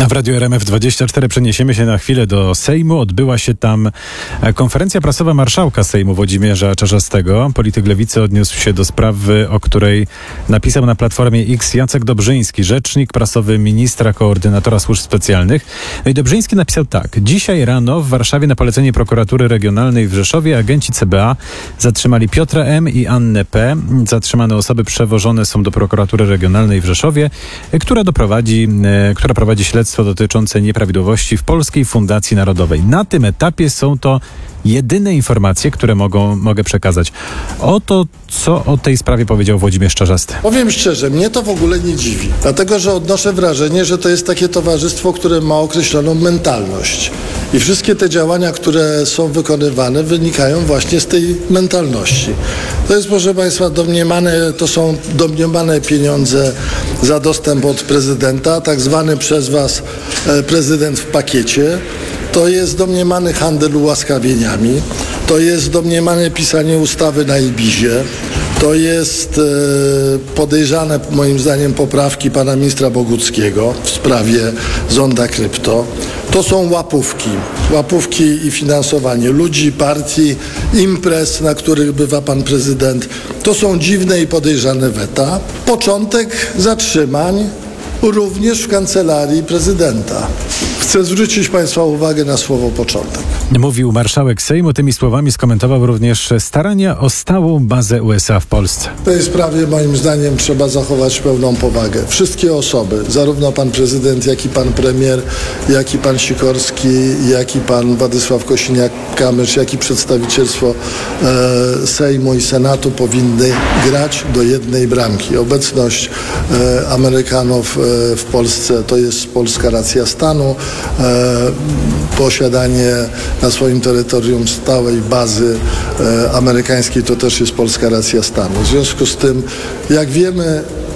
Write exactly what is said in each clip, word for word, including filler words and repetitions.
W Radiu R M F dwadzieścia cztery przeniesiemy się na chwilę do Sejmu. Odbyła się tam konferencja prasowa marszałka Sejmu Włodzimierza Czarzastego. Polityk Lewicy odniósł się do sprawy, o której napisał na Platformie X Jacek Dobrzyński, rzecznik prasowy ministra koordynatora służb specjalnych. No i Dobrzyński napisał tak. Dzisiaj rano w Warszawie na polecenie prokuratury regionalnej w Rzeszowie agenci C B A zatrzymali Piotra M. i Annę P. Zatrzymane osoby przewożone są do prokuratury regionalnej w Rzeszowie, która doprowadzi, która prowadzi śledztwo dotyczące nieprawidłowości w Polskiej Fundacji Narodowej. Na tym etapie są to jedyne informacje, które mogą, mogę przekazać. Oto, co o tej sprawie powiedział Włodzimierz Czarzasty. Powiem szczerze, mnie to w ogóle nie dziwi, dlatego że odnoszę wrażenie, że to jest takie towarzystwo, które ma określoną mentalność. I wszystkie te działania, które są wykonywane, wynikają właśnie z tej mentalności. To jest, proszę Państwa, domniemane, to są domniemane pieniądze za dostęp od prezydenta, tak zwany przez Was prezydent w pakiecie. To jest domniemany handel ułaskawieniami, to jest domniemane pisanie ustawy na Ibizie, to jest e, podejrzane moim zdaniem poprawki pana ministra Boguckiego w sprawie zonda krypto. To są łapówki, łapówki i finansowanie ludzi, partii, imprez, na których bywa pan prezydent. To są dziwne i podejrzane weta. Początek zatrzymań również w kancelarii prezydenta. Chcę zwrócić Państwa uwagę na słowo początek. Mówił marszałek Sejmu. Tymi słowami skomentował również starania o stałą bazę U S A w Polsce. W tej sprawie moim zdaniem trzeba zachować pełną powagę. Wszystkie osoby, zarówno pan prezydent, jak i pan premier, jak i pan Sikorski, jak i pan Władysław Kosiniak-Kamysz, jak i przedstawicielstwo e, Sejmu i Senatu powinny grać do jednej bramki. Obecność e, Amerykanów e, w Polsce to jest polska racja stanu. E, posiadanie na swoim terytorium stałej bazy e, amerykańskiej to też jest polska racja stanu. W związku z tym, jak wiemy,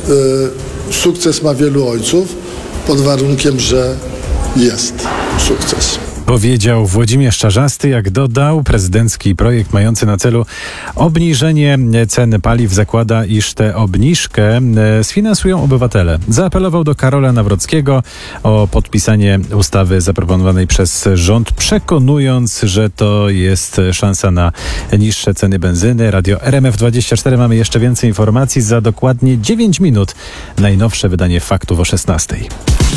e, sukces ma wielu ojców, pod warunkiem, że jest sukces. Powiedział Włodzimierz Czarzasty, jak dodał, prezydencki projekt mający na celu obniżenie cen paliw zakłada, iż tę obniżkę sfinansują obywatele. Zaapelował do Karola Nawrockiego o podpisanie ustawy zaproponowanej przez rząd, przekonując, że to jest szansa na niższe ceny benzyny. Radio R M F dwadzieścia cztery. Mamy jeszcze więcej informacji za dokładnie dziewięć minut. Najnowsze wydanie faktów o szesnastej.